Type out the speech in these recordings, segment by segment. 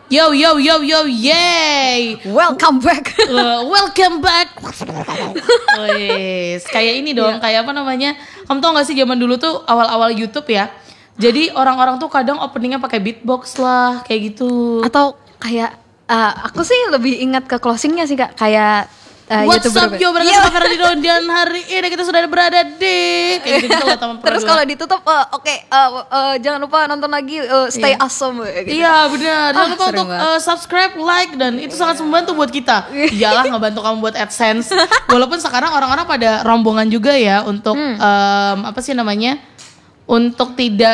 Yo, yay! Welcome back. Welcome back. Wes, kayak ini dong, kayak apa namanya? Kamu tau gak sih zaman dulu tuh awal-awal YouTube ya? Jadi orang-orang tuh kadang openingnya pakai beatbox lah, kayak gitu. Atau kayak aku sih lebih ingat ke closingnya sih Kak, kayak What's up yo, berada sama Ferdinand dan hari ini kita sudah berada di kayak gitu loh teman. Terus kalau ditutup jangan lupa nonton lagi Stay Awesome gitu. Iya benar, jangan lupa untuk subscribe, like, dan itu sangat membantu buat kita. Iyalah ngebantu kamu buat AdSense. Walaupun sekarang orang-orang pada rombongan juga ya untuk apa sih namanya, untuk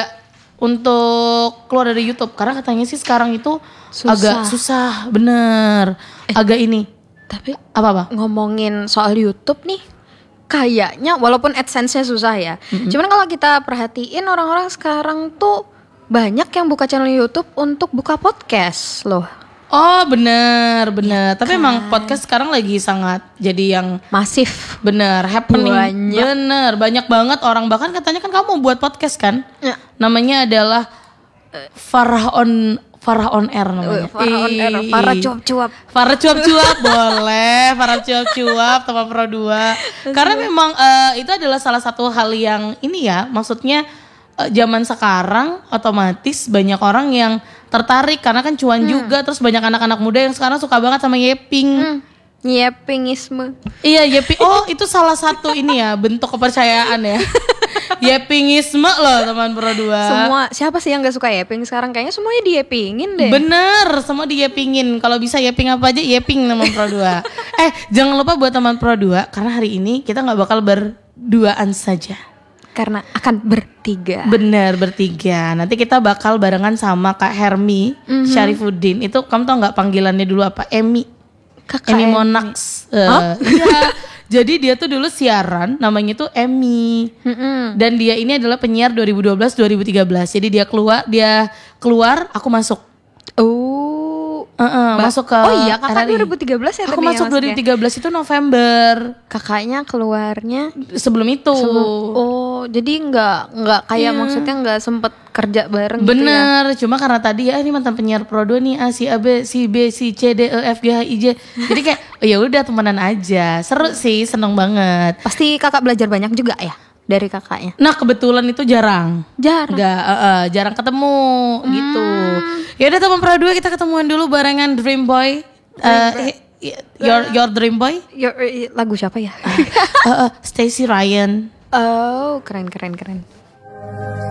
keluar dari YouTube karena katanya sih sekarang itu agak susah, bener, agak ini. Tapi apa ngomongin soal YouTube nih, kayaknya walaupun AdSense-nya susah ya, cuman kalau kita perhatiin orang-orang sekarang tuh banyak yang buka channel YouTube untuk buka podcast loh. Oh bener. Ya, tapi emang podcast sekarang lagi sangat jadi yang masif. Bener, happening. Banyak banget orang, bahkan katanya kan kamu buat podcast kan? Ya. Namanya adalah Farah on Air namanya. Farah cuap-cuap. Farah cuap-cuap boleh. Farah cuap-cuap teman Pro 2. Karena memang itu adalah salah satu hal yang ini ya, maksudnya zaman sekarang otomatis banyak orang yang tertarik karena kan cuan juga. Terus banyak anak-anak muda yang sekarang suka banget sama yeping. Yepingisme. Iya, yeping. Oh, itu salah satu ini ya, bentuk kepercayaan ya. Yepingisme loh teman Pro 2. Semua, siapa sih yang gak suka yeping sekarang? Kayaknya semuanya diyepingin deh. Bener, semua diyepingin. Kalau bisa yeping apa aja, yeping teman Pro 2. Jangan lupa buat teman Pro 2, karena hari ini kita gak bakal berduaan saja, karena akan bertiga. Bener, bertiga. Nanti kita bakal barengan sama Kak Hermi Syarifuddin. Itu kamu tau gak panggilannya dulu apa? Emi. Emi Monax. Iya. Jadi dia tuh dulu siaran, namanya tuh Emi. Dan dia ini adalah penyiar 2012-2013. Jadi dia keluar, aku masuk. Masuk ke Oh iya, kakak RRI. 2013 ya. Aku masuk 2013 itu November. Kakaknya keluarnya sebelum itu. Jadi nggak kayak maksudnya nggak sempet kerja bareng. Bener, gitu ya? Cuma karena tadi ini mantan penyiar Pro 2 nih, A si A B si B si C D E F G H I J. Jadi kayak ya udah temenan aja. Seru sih, seneng banget. Pasti kakak belajar banyak juga ya dari kakaknya. Nah kebetulan itu jarang ketemu gitu. Ya udah teman Pro 2, kita ketemuan dulu barengan Dream Boy. Your Dream Boy. Lagu siapa ya? Stacy Ryan. Oh, keren.